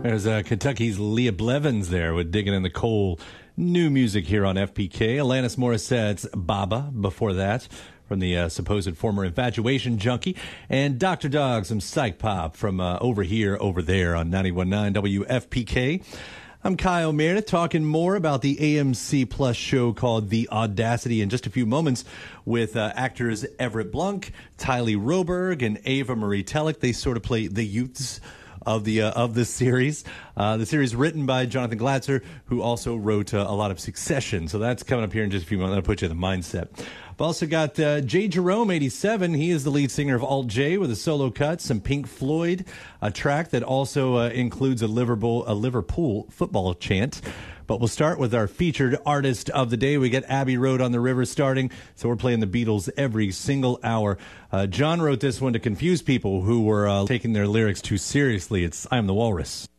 There's Kentucky's Leah Blevins there with Digging in the Coal. New music here on FPK. Alanis Morissette's Baba before that from the supposed former infatuation junkie. And Dr. Dog, some psych pop from Over Here, Over There on 91.9 WFPK. I'm Kyle Meredith, talking more about the AMC Plus show called The Audacity in just a few moments with actors Everett Blunk, Tylee Roberg, and Ava Marie Tellick. They sort of play the youths of this series. The series written by Jonathan Glatzer, who also wrote a lot of Succession. So that's coming up here in just a few moments. That'll put you in the mindset. I've also got Jay Jerome, 87. He is the lead singer of Alt J with a solo cut, some Pink Floyd, a track that also includes a Liverpool football chant. But we'll start with our featured artist of the day. We get Abbey Road on the River starting, so we're playing the Beatles every single hour. John wrote this one to confuse people who were taking their lyrics too seriously. It's I Am the Walrus.